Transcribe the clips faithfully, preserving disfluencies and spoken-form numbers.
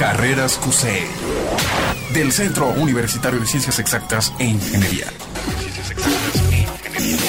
Carreras Q C I del Centro Universitario de Ciencias Exactas e Ingeniería. Ciencias Exactas e Ingeniería.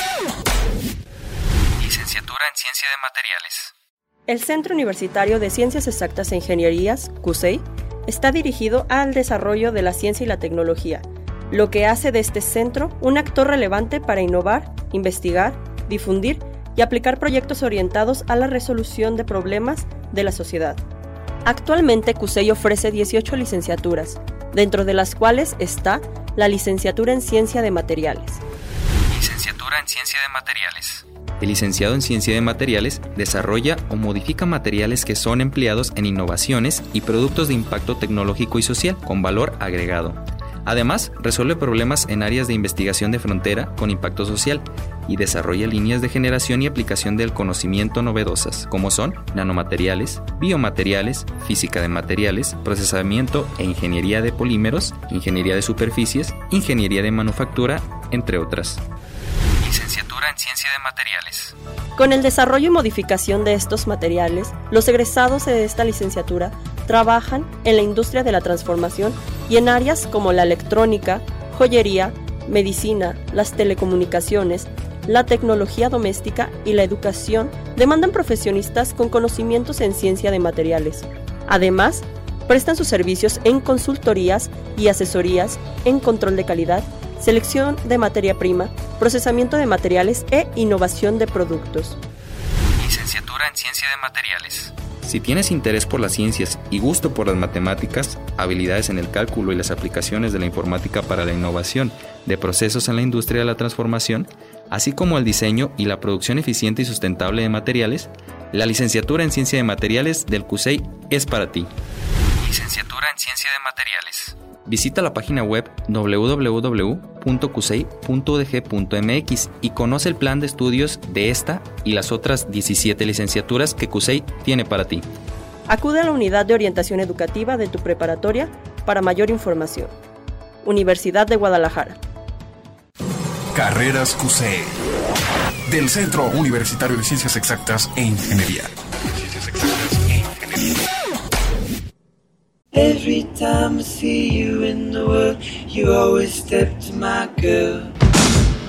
Licenciatura en Ciencia de Materiales. El Centro Universitario de Ciencias Exactas e Ingenierías, Q C I, está dirigido al desarrollo de la ciencia y la tecnología, lo que hace de este centro un actor relevante para innovar, investigar, difundir y aplicar proyectos orientados a la resolución de problemas de la sociedad. Actualmente, Q C I ofrece dieciocho licenciaturas, dentro de las cuales está la licenciatura en Ciencia de Materiales. Licenciatura en Ciencia de Materiales. El licenciado en Ciencia de Materiales desarrolla o modifica materiales que son empleados en innovaciones y productos de impacto tecnológico y social con valor agregado. Además, resuelve problemas en áreas de investigación de frontera con impacto social y desarrolla líneas de generación y aplicación del conocimiento novedosas, como son nanomateriales, biomateriales, física de materiales, procesamiento e ingeniería de polímeros, ingeniería de superficies, ingeniería de manufactura, entre otras. Licenciatura en Ciencia de Materiales. Con el desarrollo y modificación de estos materiales, los egresados de esta licenciatura trabajan en la industria de la transformación y en áreas como la electrónica, joyería, medicina, las telecomunicaciones, la tecnología doméstica y la educación demandan profesionistas con conocimientos en ciencia de materiales. Además, prestan sus servicios en consultorías y asesorías en control de calidad, selección de materia prima, procesamiento de materiales e innovación de productos. Licenciatura en Ciencia de Materiales. Si tienes interés por las ciencias y gusto por las matemáticas, habilidades en el cálculo y las aplicaciones de la informática para la innovación de procesos en la industria de la transformación, así como el diseño y la producción eficiente y sustentable de materiales, la licenciatura en Ciencia de Materiales del Q C I es para ti. Licenciatura en Ciencia de Materiales. Visita la página web doble u doble u doble u punto q c i punto u d g punto m x y conoce el plan de estudios de esta y las otras diecisiete licenciaturas que Q C I tiene para ti. Acude a la unidad de orientación educativa de tu preparatoria para mayor información. Universidad de Guadalajara. Carreras Q C I del Centro Universitario de Ciencias Exactas e Ingeniería. Ciencias Exactas e Ingeniería. Every time I see you in the world, you always step to my girl.